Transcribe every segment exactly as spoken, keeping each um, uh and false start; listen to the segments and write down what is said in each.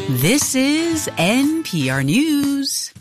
This is N P R News.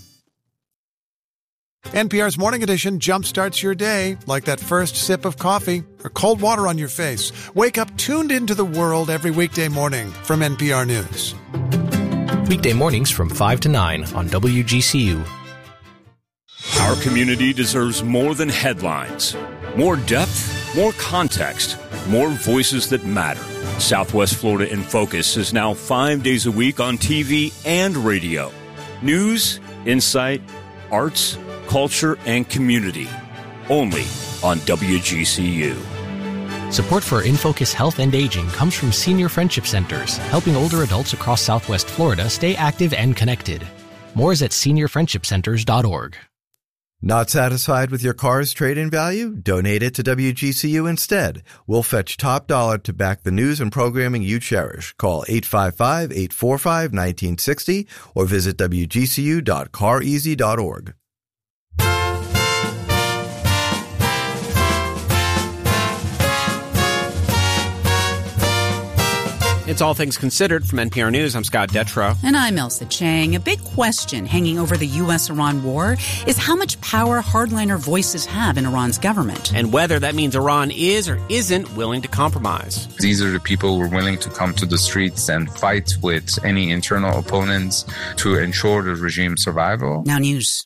N P R's Morning Edition jumpstarts your day like that first sip of coffee or cold water on your face. Wake up tuned into the world every weekday morning from N P R News. Weekday mornings from five to nine on W G C U. Our community deserves more than headlines. More depth, more context, more voices that matter. Southwest Florida in Focus is now five days a week on T V and radio. News, insight, arts, culture, and community. Only on W G C U. Support for In Focus Health and Aging comes from Senior Friendship Centers, helping older adults across Southwest Florida stay active and connected. More is at senior friendship centers dot org. Not satisfied with your car's trade-in value? Donate it to W G C U instead. We'll fetch top dollar to back the news and programming you cherish. Call eight five five, eight four five, one nine six zero or visit W G C U dot car easy dot org. It's All Things Considered from N P R News. I'm Scott Detrow. And I'm Elsa Chang. A big question hanging over the U S Iran war is how much power hardliner voices have in Iran's government. And whether that means Iran is or isn't willing to compromise. These are the people who are willing to come to the streets and fight with any internal opponents to ensure the regime's survival. Now news.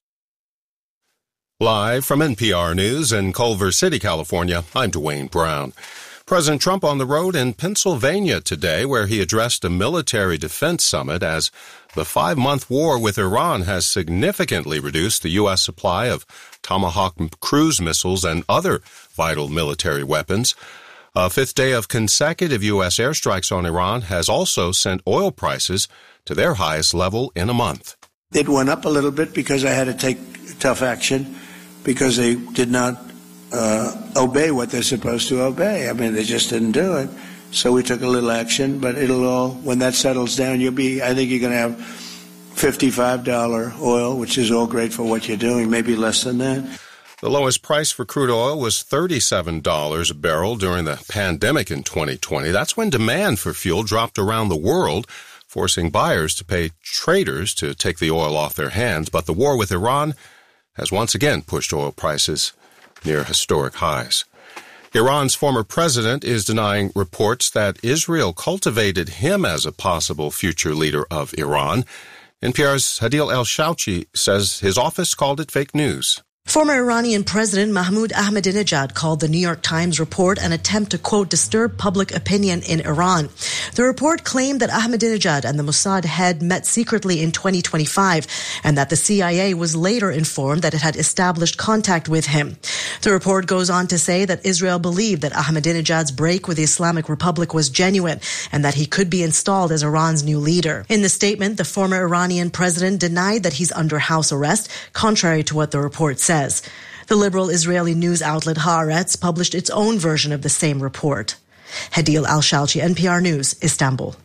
Live from N P R News in Culver City, California, I'm Dwayne Brown. President Trump on the road in Pennsylvania today, where he addressed a military defense summit as the five-month war with Iran has significantly reduced the U S supply of Tomahawk cruise missiles and other vital military weapons. A fifth day of consecutive U S airstrikes on Iran has also sent oil prices to their highest level in a month. It went up a little bit because I had to take tough action because they did not Uh, obey what they're supposed to obey. I mean, they just didn't do it. So we took a little action, but it'll all, when that settles down, you'll be, I think you're going to have fifty-five dollars oil, which is all great for what you're doing, maybe less than that. The lowest price for crude oil was thirty-seven dollars a barrel during the pandemic in twenty twenty. That's when demand for fuel dropped around the world, forcing buyers to pay traders to take the oil off their hands. But the war with Iran has once again pushed oil prices near historic highs. Iran's former president is denying reports that Israel cultivated him as a possible future leader of Iran. N P R's Hadil El-Shouchi says his office called it fake news. Former Iranian President Mahmoud Ahmadinejad called the New York Times report an attempt to, quote, disturb public opinion in Iran. The report claimed that Ahmadinejad and the Mossad head met secretly in twenty twenty-five and that the C I A was later informed that it had established contact with him. The report goes on to say that Israel believed that Ahmadinejad's break with the Islamic Republic was genuine and that he could be installed as Iran's new leader. In the statement, the former Iranian president denied that he's under house arrest, contrary to what the report said. Says. The liberal Israeli news outlet Haaretz published its own version of the same report. Hadil Al-Shalchi, N P R News, Istanbul.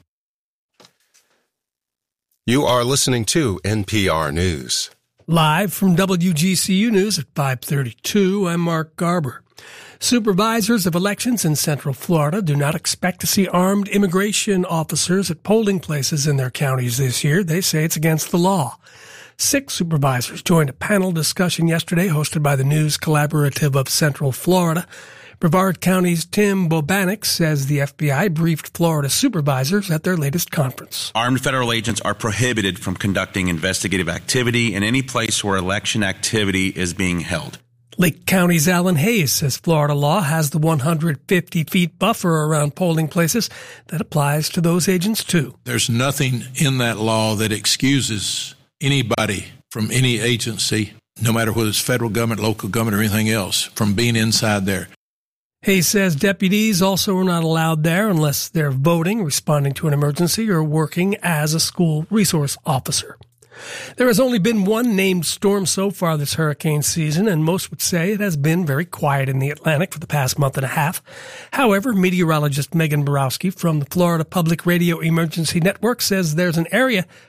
You are listening to N P R News. Live from W G C U News at five thirty-two, I'm Mark Garber. Supervisors of elections in Central Florida do not expect to see armed immigration officers at polling places in their counties this year. They say it's against the law. Six supervisors joined a panel discussion yesterday hosted by the News Collaborative of Central Florida. Brevard County's Tim Bobanek says the F B I briefed Florida supervisors at their latest conference. Armed federal agents are prohibited from conducting investigative activity in any place where election activity is being held. Lake County's Alan Hayes says Florida law has the one hundred fifty feet buffer around polling places that applies to those agents too. There's nothing in that law that excuses anybody from any agency, no matter whether it's federal government, local government, or anything else, from being inside there. Hayes says deputies also are not allowed there unless they're voting, responding to an emergency, or working as a school resource officer. There has only been one named storm so far this hurricane season, and most would say it has been very quiet in the Atlantic for the past month and a half. However, meteorologist Megan Borowski from the Florida Public Radio Emergency Network says there's an area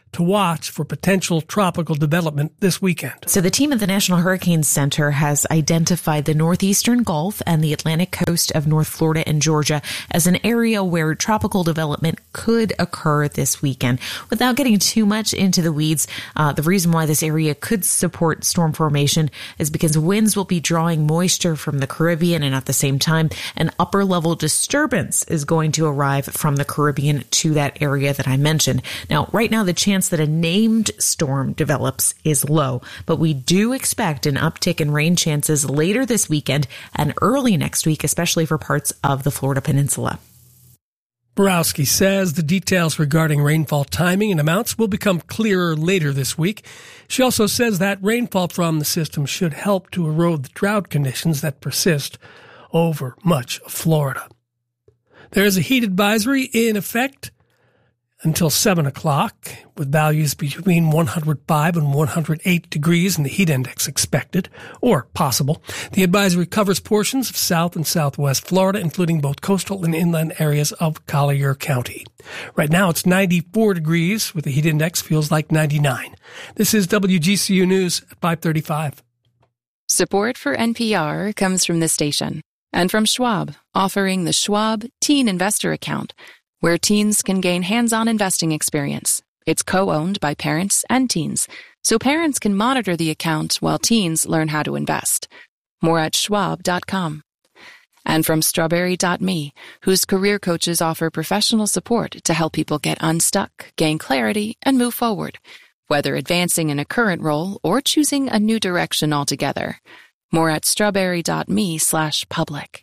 to watch for potential tropical development this weekend. So the team at the National Hurricane Center has identified the northeastern Gulf and the Atlantic coast of North Florida and Georgia as an area where tropical development could occur this weekend. Without getting too much into the weeds, uh, the reason why this area could support storm formation is because winds will be drawing moisture from the Caribbean, and at the same time, an upper level disturbance is going to arrive from the Caribbean to that area that I mentioned. Now, right now, the chance that a named storm develops is low, but we do expect an uptick in rain chances later this weekend and early next week, especially for parts of the Florida Peninsula. Borowski says the details regarding rainfall timing and amounts will become clearer later this week. She also says that rainfall from the system should help to erode the drought conditions that persist over much of Florida. There is a heat advisory in effect until seven o'clock, with values between one hundred five and one hundred eight degrees and the heat index expected, or possible. The advisory covers portions of South and Southwest Florida, including both coastal and inland areas of Collier County. Right now it's ninety-four degrees, with the heat index feels like ninety-nine. This is W G C U News at five thirty-five. Support for N P R comes from this station and from Schwab, offering the Schwab Teen Investor Account, where teens can gain hands-on investing experience. It's co-owned by parents and teens, so parents can monitor the account while teens learn how to invest. More at schwab dot com. And from strawberry dot me, whose career coaches offer professional support to help people get unstuck, gain clarity, and move forward, whether advancing in a current role or choosing a new direction altogether. More at strawberry dot me slash public.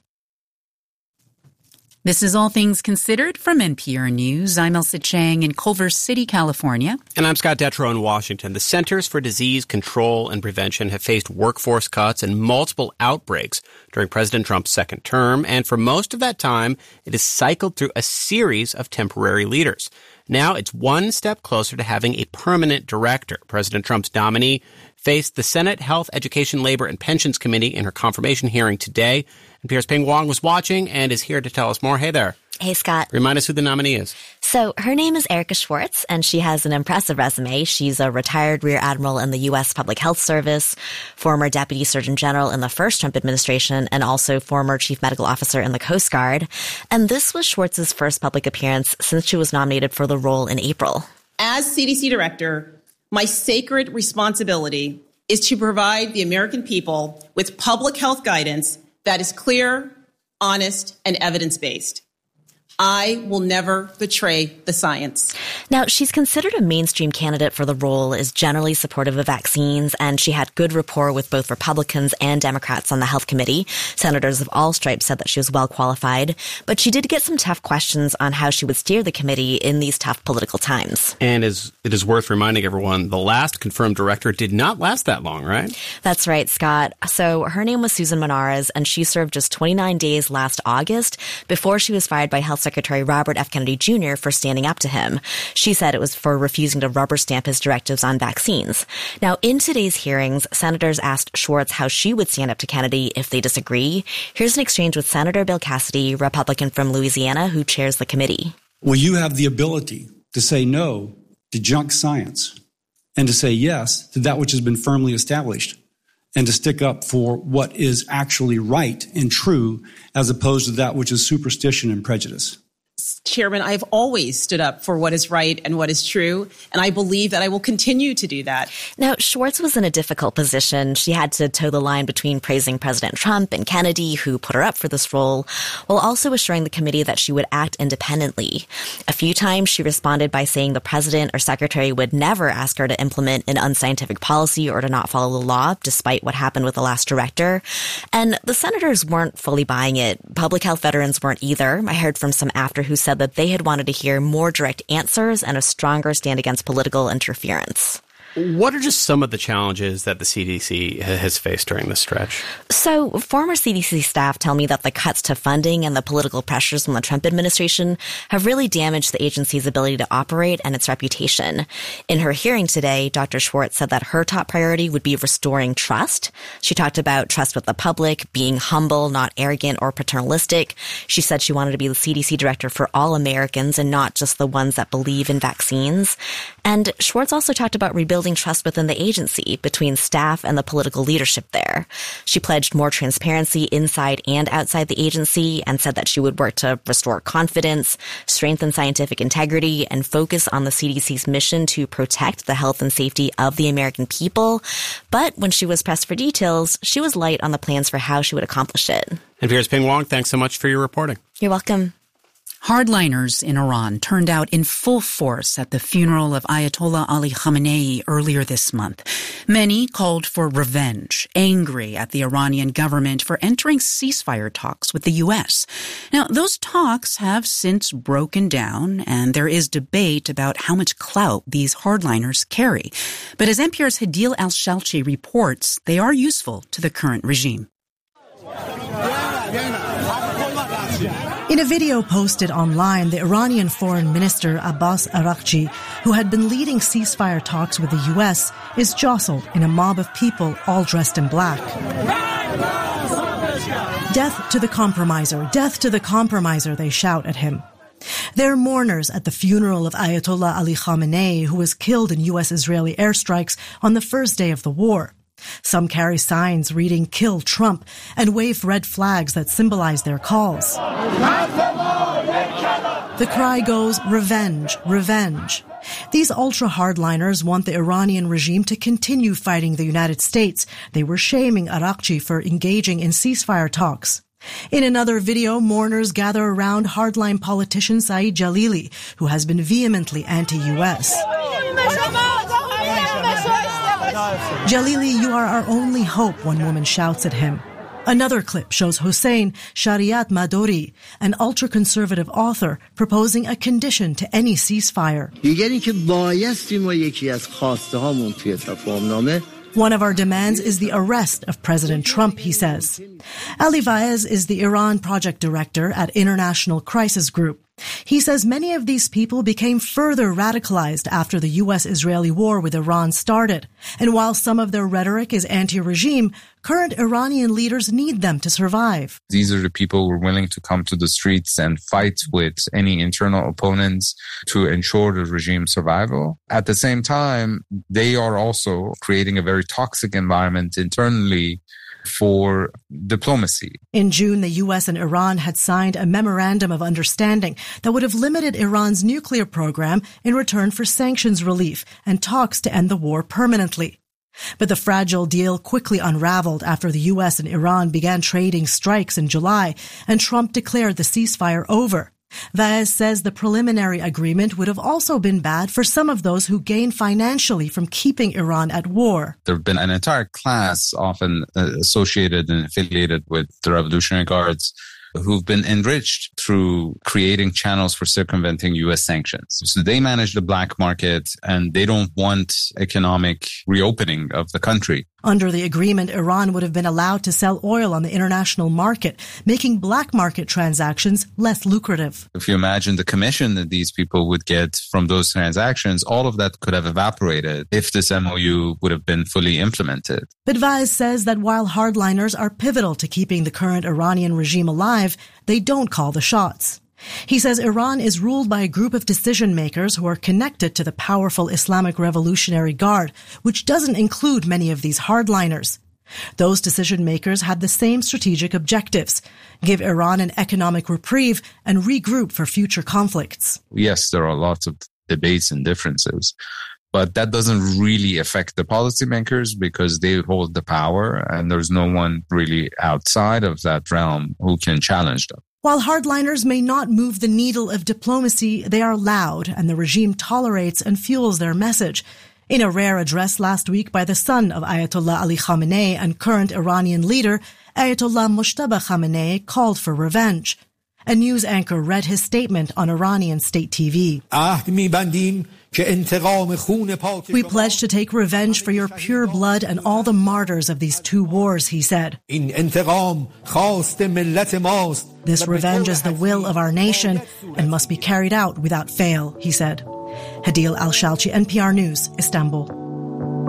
This is All Things Considered from N P R News. I'm Elsa Chang in Culver City, California. And I'm Scott Detrow in Washington. The Centers for Disease Control and Prevention have faced workforce cuts and multiple outbreaks during President Trump's second term. And for most of that time, it has cycled through a series of temporary leaders. Now it's one step closer to having a permanent director. President Trump's nominee faced the Senate Health, Education, Labor, and Pensions Committee in her confirmation hearing today. N P R's Ping Wong was watching and is here to tell us more. Hey there. Hey, Scott. Remind us who the nominee is. So her name is Erica Schwartz, and she has an impressive resume. She's a retired Rear Admiral in the U S Public Health Service, former Deputy Surgeon General in the first Trump administration, and also former Chief Medical Officer in the Coast Guard. And this was Schwartz's first public appearance since she was nominated for the role in April. As C D C Director, my sacred responsibility is to provide the American people with public health guidance that is clear, honest, and evidence-based. I will never betray the science. Now, she's considered a mainstream candidate for the role, is generally supportive of vaccines, and she had good rapport with both Republicans and Democrats on the Health Committee. Senators of all stripes said that she was well qualified, but she did get some tough questions on how she would steer the committee in these tough political times. And as it is worth reminding everyone, the last confirmed director did not last that long, right? That's right, Scott. So her name was Susan Monarez, and she served just twenty-nine days last August before she was fired by Health Secretary Robert F. Kennedy Junior for standing up to him. She said it was for refusing to rubber stamp his directives on vaccines. Now, in today's hearings, senators asked Schwartz how she would stand up to Kennedy if they disagree. Here's an exchange with Senator Bill Cassidy, Republican from Louisiana, who chairs the committee. Well, you have the ability to say no to junk science and to say yes to that which has been firmly established, and to stick up for what is actually right and true as opposed to that which is superstition and prejudice. Chairman, I've always stood up for what is right and what is true, and I believe that I will continue to do that. Now, Schwartz was in a difficult position. She had to toe the line between praising President Trump and Kennedy, who put her up for this role, while also assuring the committee that she would act independently. A few times she responded by saying the president or secretary would never ask her to implement an unscientific policy or to not follow the law, despite what happened with the last director. And the senators weren't fully buying it. Public health veterans weren't either. I heard from some after who said that they had wanted to hear more direct answers and a stronger stand against political interference. What are just some of the challenges that the C D C has faced during this stretch? So former C D C staff tell me that the cuts to funding and the political pressures from the Trump administration have really damaged the agency's ability to operate and its reputation. In her hearing today, Doctor Schwartz said that her top priority would be restoring trust. She talked about trust with the public, being humble, not arrogant or paternalistic. She said she wanted to be the C D C director for all Americans and not just the ones that believe in vaccines. And Schwartz also talked about rebuilding trust within the agency between staff and the political leadership there. She pledged more transparency inside and outside the agency and said that she would work to restore confidence, strengthen scientific integrity, and focus on the C D C's mission to protect the health and safety of the American people. But when she was pressed for details, she was light on the plans for how she would accomplish it. N P R's Ping Wong, thanks so much for your reporting. You're welcome. Hardliners in Iran turned out in full force at the funeral of Ayatollah Ali Khamenei earlier this month. Many called for revenge, angry at the Iranian government for entering ceasefire talks with the U S. Now, those talks have since broken down, and there is debate about how much clout these hardliners carry. But as N P R's Hadil Al-Shalchi reports, they are useful to the current regime. In a video posted online, the Iranian Foreign Minister Abbas Araghchi, who had been leading ceasefire talks with the U S, is jostled in a mob of people all dressed in black. Death to the compromiser, death to the compromiser, they shout at him. They're mourners at the funeral of Ayatollah Ali Khamenei, who was killed in U S-Israeli airstrikes on the first day of the war. Some carry signs reading "Kill Trump" and wave red flags that symbolize their calls. The cry goes, "Revenge, revenge." These ultra-hardliners want the Iranian regime to continue fighting the United States. They were shaming Araghchi for engaging in ceasefire talks. In another video, mourners gather around hardline politician Saeed Jalili, who has been vehemently anti-U S. "Jalili, you are our only hope," one woman shouts at him. Another clip shows Hossein Shariat Madori, an ultra-conservative author, proposing a condition to any ceasefire. One of our demands is the arrest of President Trump, he says. Ali Vaez is the Iran project director at International Crisis Group. He says many of these people became further radicalized after the U S-Israeli war with Iran started. And while some of their rhetoric is anti-regime, current Iranian leaders need them to survive. These are the people who are willing to come to the streets and fight with any internal opponents to ensure the regime's survival. At the same time, they are also creating a very toxic environment internally for diplomacy. In June, the U S and Iran had signed a memorandum of understanding that would have limited Iran's nuclear program in return for sanctions relief and talks to end the war permanently. But the fragile deal quickly unraveled after the U S and Iran began trading strikes in July, and Trump declared the ceasefire over. Vaez says the preliminary agreement would have also been bad for some of those who gain financially from keeping Iran at war. There have been an entire class often uh, associated and affiliated with the Revolutionary Guards who've been enriched through creating channels for circumventing U S sanctions. So they manage the black market and they don't want economic reopening of the country. Under the agreement, Iran would have been allowed to sell oil on the international market, making black market transactions less lucrative. If you imagine the commission that these people would get from those transactions, all of that could have evaporated if this M O U would have been fully implemented. But Vaez says that while hardliners are pivotal to keeping the current Iranian regime alive, they don't call the shots. He says Iran is ruled by a group of decision makers who are connected to the powerful Islamic Revolutionary Guard, which doesn't include many of these hardliners. Those decision makers had the same strategic objectives: give Iran an economic reprieve and regroup for future conflicts. Yes, there are lots of debates and differences, but that doesn't really affect the policymakers because they hold the power and there's no one really outside of that realm who can challenge them. While hardliners may not move the needle of diplomacy, they are loud, and the regime tolerates and fuels their message. In a rare address last week by the son of Ayatollah Ali Khamenei and current Iranian leader, Ayatollah Mojtaba Khamenei called for revenge. A news anchor read his statement on Iranian state T V. We pledge to take revenge for your pure blood and all the martyrs of these two wars, he said. This revenge is the will of our nation and must be carried out without fail, he said. Hadil Al-Shalchi, N P R News, Istanbul.